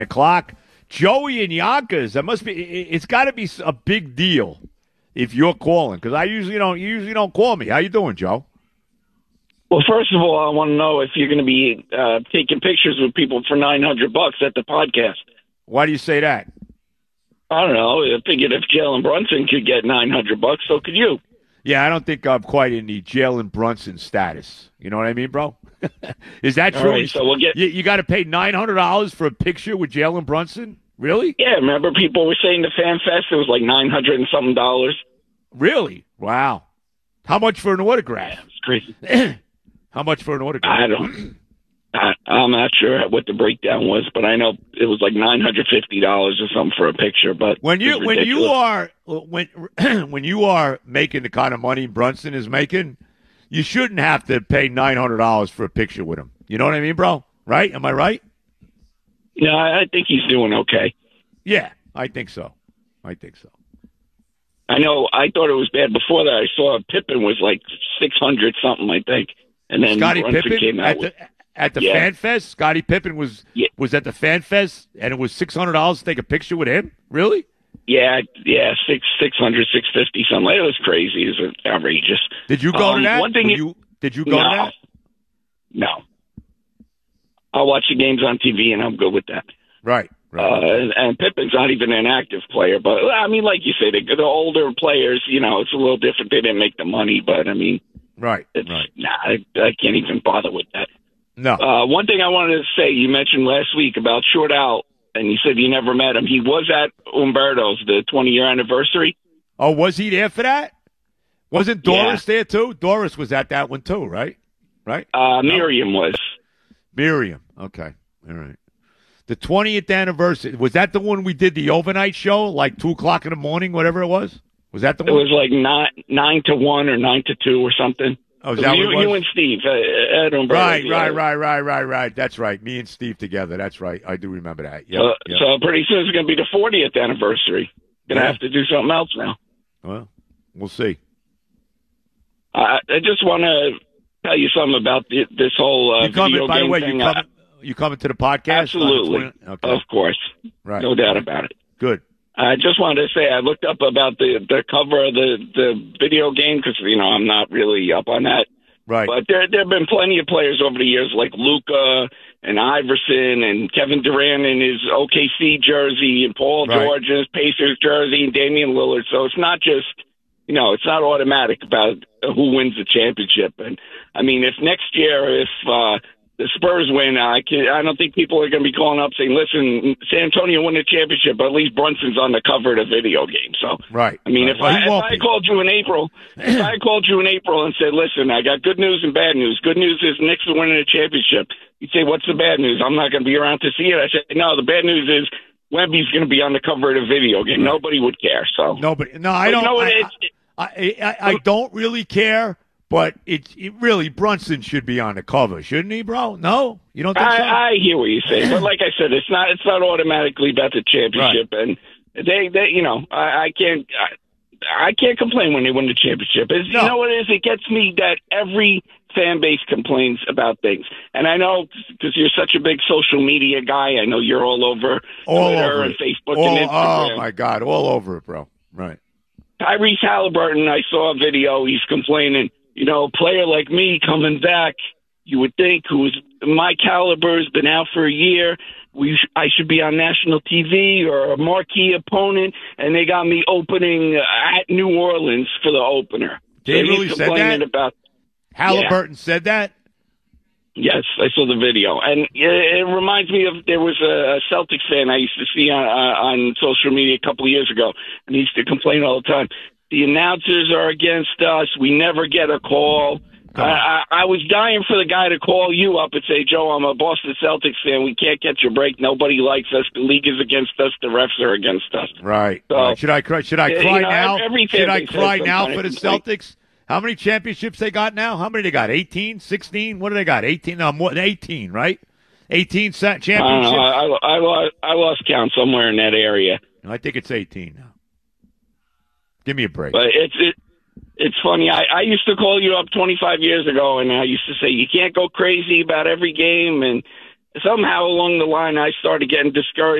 o'clock. Joey and Yonkers. That must be. It's got to be a big deal if you're calling, because I usually don't. You usually don't call me. How you doing, Joe? Well, first of all, I want to know if you're going to be taking pictures with people for $900 at the podcast. Why do you say that? I don't know. I figured if Jalen Brunson could get $900, so could you. Yeah, I don't think I'm quite in the Jalen Brunson status. You know what I mean, bro? Is that true? All right, so we'll get. You got to pay $900 for a picture with Jalen Brunson? Really? Yeah, remember people were saying the Fan Fest it was like $900 and something dollars. Really? Wow. How much for an autograph? Yeah, it's crazy. How much for an autograph? I'm not sure what the breakdown was, but I know it was like $950 or something for a picture. But when you are making the kind of money Brunson is making, you shouldn't have to pay $900 for a picture with him. You know what I mean, bro? Right? Am I right? Yeah, I think he's doing okay. Yeah, I think so. I know. I thought it was bad before that. I saw Pippen was like 600 something, I think, and then Scottie Brunson Pippen came out at the Fan Fest. Scottie Pippen was at the Fan Fest, and it was $600 to take a picture with him. Really? Yeah, 600, 650 something. It was crazy. It was outrageous. Did you go to that? One thing did you go to that? No. I'll watch the games on TV, and I'm good with that. Right. And Pippen's not even an active player, but I mean, like you say, the older players, it's a little different. They didn't make the money, but I mean, right. Nah, I can't even bother with that. No. One thing I wanted to say, you mentioned last week about Short Al, and you said you never met him. He was at Umberto's, the 20-year anniversary. Oh, was he there for that? Wasn't Doris there too? Doris was at that one too, right? Right. Miriam was. Miriam. Okay. All right. The 20th anniversary. Was that the one we did the overnight show, like 2 o'clock in the morning, whatever it was? Was that the one? It was like 9 to 1 or 9 to 2 or something. Oh, is that what it was? You and Steve at Umberto's. Right. That's right. Me and Steve together. That's right. I do remember that. Yep. So pretty soon it's going to be the 40th anniversary. Going to have to do something else now. Well, we'll see. I just want to tell you something about this whole video by the game way, thing. You coming to the podcast? Absolutely. Okay. Of course. Right. No doubt about it. Good. I just wanted to say I looked up about the cover of the video game because, I'm not really up on that. Right. But there have been plenty of players over the years like Luka and Iverson and Kevin Durant in his OKC jersey and Paul George in his Pacers jersey and Damian Lillard. So it's not just, it's not automatic about who wins the championship. And, I mean, if next year, if the Spurs win, I don't think people are going to be calling up saying, listen, San Antonio won the championship, but at least Brunson's on the cover of the video game. So, right. I mean, if I called you in April, and said, listen, I got good news and bad news. Good news is Knicks are winning the championship. You'd say, what's the bad news? I'm not going to be around to see it. I said, no, the bad news is Wemby's going to be on the cover of the video game. Right. Nobody would care. So nobody. No, I don't. I don't really care. But it really, Brunson should be on the cover, shouldn't he, bro? No, you don't think so? I hear what you're saying, but like I said, it's not automatically about the championship, right. And I can't complain when they win the championship. You know what it is? It gets me that every fan base complains about things, and I know because you're such a big social media guy. I know you're all over Twitter and Facebook and Instagram. Oh my God, all over it, bro. Right. Tyrese Halliburton, I saw a video. He's complaining. A player like me coming back, you would think, who's my caliber, has been out for a year. I should be on national TV or a marquee opponent, and they got me opening at New Orleans for the opener. They really said that? Halliburton said that? Yes, I saw the video. And it reminds me of, there was a Celtics fan I used to see on social media a couple of years ago, and he used to complain all the time. The announcers are against us. We never get a call. I was dying for the guy to call you up and say, Joe, I'm a Boston Celtics fan. We can't catch a break. Nobody likes us. The league is against us. The refs are against us. Right. So, right. Should I cry now? Should I cry now for the Celtics? How many championships they got now? How many they got? 18, 16? What do they got? 18? No, more than 18, right? 18 championships? I lost count somewhere in that area. I think it's 18 now. Give me a break. But it's funny. I used to call you up 25 years ago, and I used to say, you can't go crazy about every game, and somehow along the line, I started getting discouraged